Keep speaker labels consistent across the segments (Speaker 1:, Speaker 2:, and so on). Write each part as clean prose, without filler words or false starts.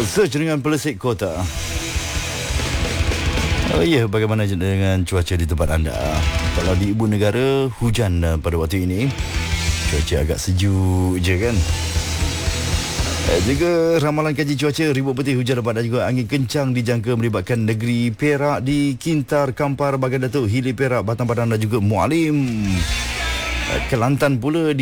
Speaker 1: Search dengan Pelesik Kota. Oh ya, bagaimana dengan cuaca di tempat anda? Kalau di ibu negara, hujan pada waktu ini. Cuaca agak sejuk je kan. Juga ramalan kaji cuaca, ribut peti hujan lebat dan juga angin kencang dijangka melibatkan negeri Perak di Kintar, Kampar, Bagan Datuk, Hilir Perak, Batang Padang dan juga Mualim. Kelantan pula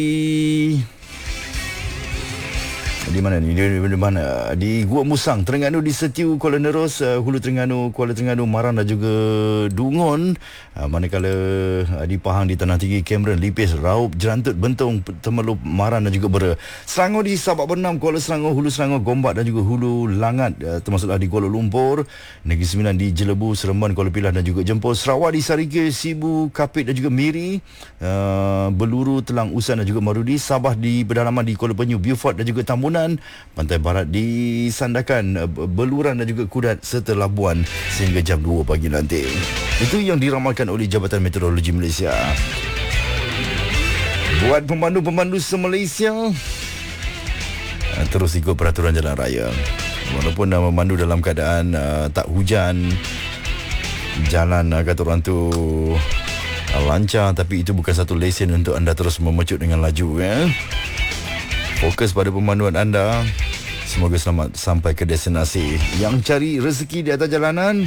Speaker 1: di mana ni? Di mana? Di Gua Musang, Terengganu, di Setiu, Kuala Nerus, Hulu Terengganu, Kuala Terengganu, Maran dan juga Dungun. Manakala di Pahang, di Tanah Tinggi, Cameron, Lipis, Raup, Jerantut, Bentong, Temelup, Maran dan juga Bera. Selangor di Sabak Bernam, Kuala Selangor, Hulu Selangor, Gombak dan juga Hulu Langat, termasuklah di Kuala Lumpur. Negeri Sembilan di Jelebu, Seremban, Kuala Pilah dan juga Jempol. Sarawak di Sarike, Sibu, Kapit dan juga Miri. Beluru, Telang Usan dan juga Marudi. Sabah di pedalaman di Kuala Penyu, Beaufort dan juga Tambunan. Pantai Barat di Sandakan, Beluran dan juga Kudat serta Labuan sehingga jam 2 pagi nanti. Itu yang diramalkan oleh Jabatan Meteorologi Malaysia. Buat pemandu-pemandu se-Malaysia, terus ikut peraturan jalan raya. Walaupun memandu dalam keadaan tak hujan, jalan kata orang tu lancar, tapi itu bukan satu lesen untuk anda terus memecut dengan laju. Fokus pada pemanduan anda. Semoga selamat sampai ke destinasi. Yang cari rezeki di atas jalanan,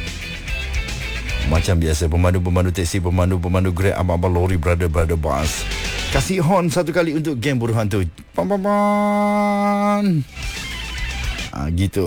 Speaker 1: macam biasa, pemandu-pemandu teksi, pemandu-pemandu Grab, abang-abang lori, brother bus, kasih horn satu kali untuk geng buruh hantu. Pam pam pam. Gitu.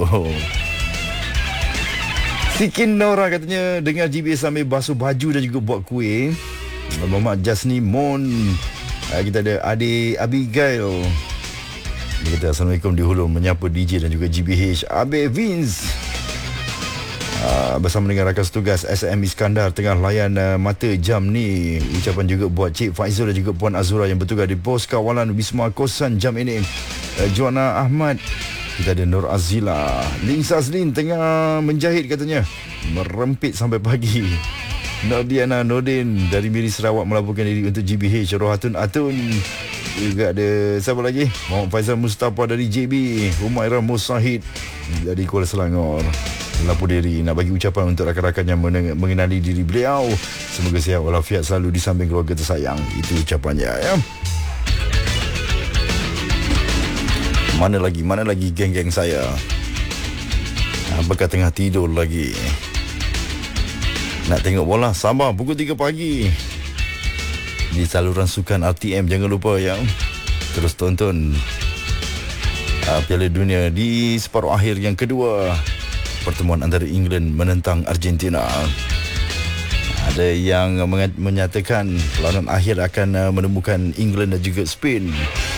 Speaker 1: Sikin Nora katanya dengar GBS sambil basuh baju dan juga buat kuih. Mamak Jasni Mon. Kita ada adik Abigail. Dia kata Assalamualaikum di Hulu, menyapa DJ dan juga GBH. Abe Vince bersama dengan rakan setugas SM Iskandar tengah layan mata jam ni. Ucapan juga buat Cik Faizul dan juga Puan Azura yang bertugas di pos kawalan Wisma Kosan jam ini. Joanna Ahmad. Kita ada Nur Azila. Ling Sazlin tengah menjahit katanya, merempit sampai pagi. Nordiana Nordin dari Miri Sarawak melaporkan diri untuk GBH. Rohatun Atun. Juga ada siapa lagi? Muhammad Faizal Mustafa dari JB. Humaira Musahid dari Kuala Selangor melapor diri. Nak bagi ucapan untuk rakan-rakan yang mengenali diri beliau. Semoga sihat walafiat selalu di samping keluarga tersayang. Itu ucapannya ya. Mana lagi geng-geng saya? Apakah tengah tidur lagi? Nak tengok bola? Sabar, pukul 3 pagi. Di saluran sukan RTM, jangan lupa ya. Terus tonton Piala Dunia di separuh akhir yang kedua. Pertemuan antara England menentang Argentina. Ada yang menyatakan perlawanan akhir akan menemukan England dan juga Spain.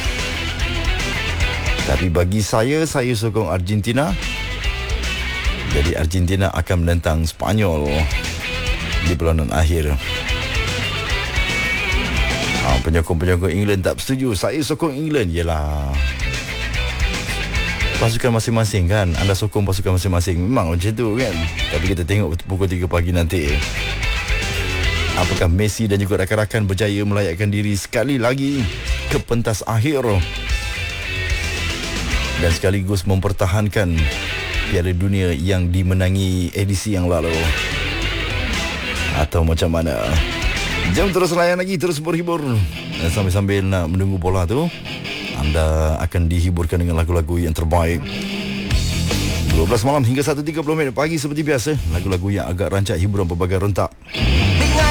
Speaker 1: Tapi bagi saya sokong Argentina. Jadi Argentina akan menentang Spanyol di perlawanan akhir. Penyokong-penyokong England tak setuju. Saya sokong England. Yelah, pasukan masing-masing kan. Anda sokong pasukan masing-masing. Memang macam tu kan. Tapi kita tengok pukul 3 pagi nanti, apakah Messi dan juga rakan-rakan berjaya melayakkan diri sekali lagi ke pentas akhir dan sekaligus mempertahankan Piala Dunia yang dimenangi edisi yang lalu, atau macam mana? Jom terus layan lagi, terus berhibur. Dan sambil-sambil nak menunggu bola tu, anda akan dihiburkan dengan lagu-lagu yang terbaik. 12 malam hingga 1.30 pagi seperti biasa. Lagu-lagu yang agak rancak, hiburan pelbagai rentak.